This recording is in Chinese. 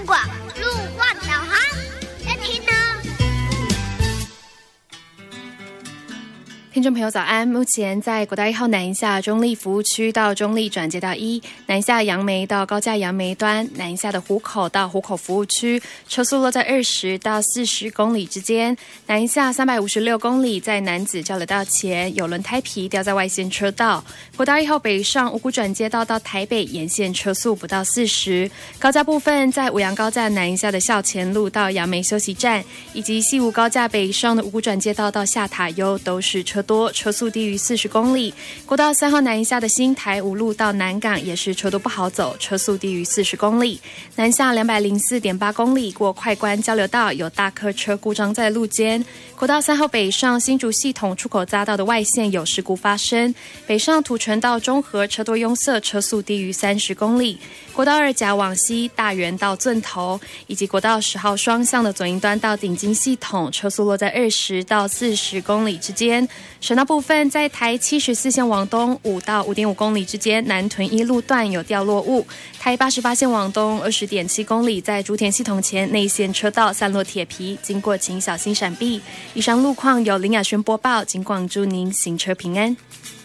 广路况导航，要听呢。 听众朋友早安，目前在国道1号南一下中立服务区到中立转接道1，南一下杨梅到高架杨梅端，南一下的湖口到湖口服务区，车速落在20到40公里之间。南一下356公里，在南子交流道前有轮胎皮掉在外线车道。国道1号北上五股转接道到台北沿线车速不到40。高架部分在五杨高架南一下的校前路到杨梅休息站，以及西武高架北上的五股转接道到下塔悠都是车多，车速低于40公里。国道3号南一下的新台五路到南港也是车多不好走，车速低于40公里。南下204.8公里过快关交流道有大客车故障在路肩。国道3号北上新竹系统出口匝道的外线有事故发生，北上土城到中和车多拥塞，车速低于30公里。国道2甲往西大园到圳头，以及国道10号双向的左营端到顶金系统，车速落在20到40公里之间。省道部分在台74线往东5到5.5公里之间，南屯一路段有掉落物；台88线往东20.7公里，在竹田系统前内线车道散落铁皮，经过请小心闪避。以上路况由林雅轩播报，警广祝您行车平安。